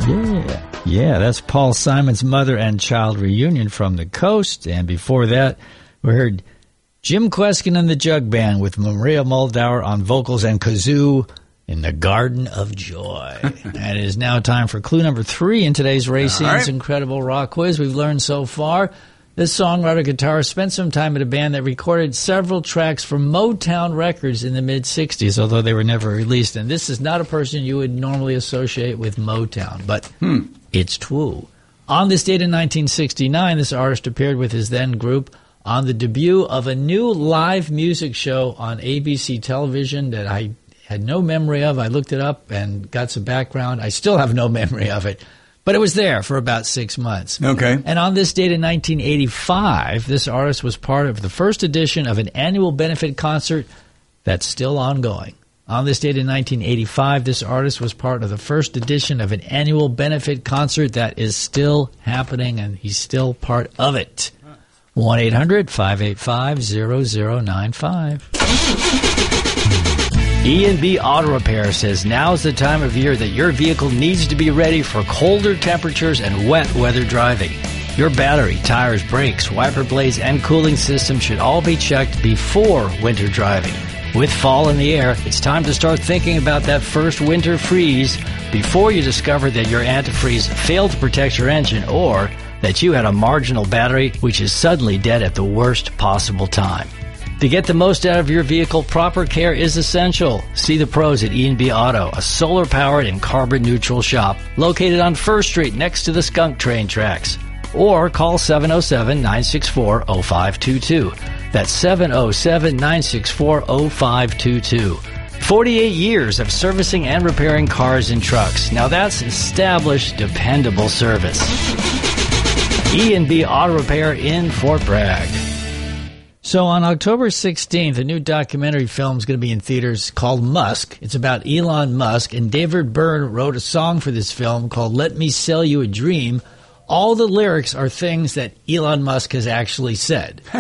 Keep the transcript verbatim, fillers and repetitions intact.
Yeah, yeah, that's Paul Simon's Mother and Child Reunion from the Coast. And before that, we heard Jim Kweskin and the Jug Band with Maria Muldaur on vocals and kazoo in the Garden of Joy. And it is now time for clue number three in today's Racine's right. Incredible Rock Quiz. We've learned so far this songwriter guitarist spent some time at a band that recorded several tracks for Motown Records in the mid-sixties, although they were never released. And this is not a person you would normally associate with Motown, but hmm. it's true. On this date in nineteen sixty-nine, this artist appeared with his then group on the debut of a new live music show on A B C television that I had no memory of. I looked it up and got some background. I still have no memory of it. But it was there for about six months. Okay. And on this date in nineteen eighty-five, this artist was part of the first edition of an annual benefit concert that's still ongoing. On this date in nineteen eighty-five, this artist was part of the first edition of an annual benefit concert that is still happening, and he's still part of it. one eight hundred five eight five zero zero nine five. E and B Auto Repair says now's the time of year that your vehicle needs to be ready for colder temperatures and wet weather driving. Your battery, tires, brakes, wiper blades, and cooling system should all be checked before winter driving. With fall in the air, it's time to start thinking about that first winter freeze before you discover that your antifreeze failed to protect your engine or that you had a marginal battery which is suddenly dead at the worst possible time. To get the most out of your vehicle, proper care is essential. See the pros at E and B Auto, a solar-powered and carbon-neutral shop located on First Street next to the Skunk Train tracks. Or call seven oh seven, nine six four, oh five two two. That's seven oh seven, nine six four, oh five two two. forty-eight years of servicing and repairing cars and trucks. Now that's established, dependable service. E and B Auto Repair in Fort Bragg. So on October sixteenth, a new documentary film is going to be in theaters called Musk. It's about Elon Musk, and David Byrne wrote a song for this film called Let Me Sell You a Dream. All the lyrics are things that Elon Musk has actually said.